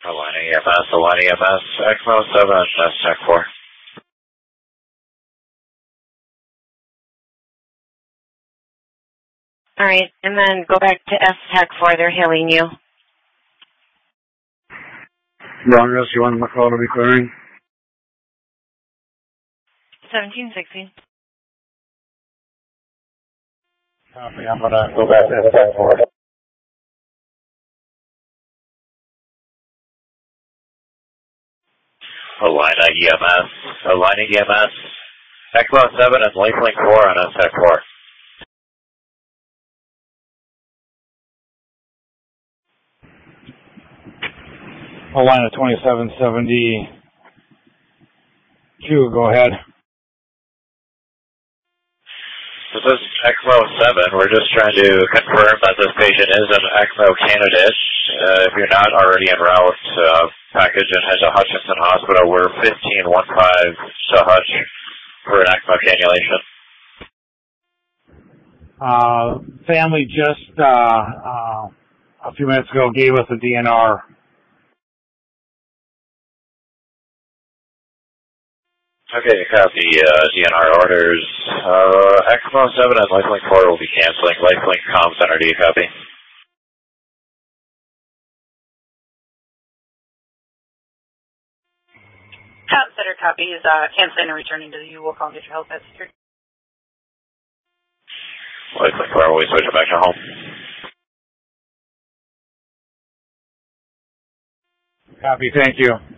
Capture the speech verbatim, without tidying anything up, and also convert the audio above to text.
Align E M S, Align E M S, X M O seven, S Tech four. All right, and then go back to S Tech four. They're hailing you. Wrong rescue one, my call to be clearing. seventeen sixty. Copy, I'm gonna go back to S Tech four. Align E M S, Align E M S, X M O seven and LifeLink four on S Tech four. Align twenty-seven seventy-two, go ahead. This is X M O seven. We're just trying to confirm that this patient is an X M O candidate. Uh, if you're not already en route, uh, package and head to Hutchinson Hospital. We're fifteen fifteen to Hutch for an X M O cannulation. Uh, family just uh, uh, a few minutes ago gave us a D N R. Okay, copy. Uh, D N R orders. Uh, X M O seven and LifeLink four will be canceling. LifeLink comm center, do you copy? Comm center copies. Uh, canceling and returning to you. We'll call and get your health at security. LifeLink four, will we switch it back to home? Copy, thank you.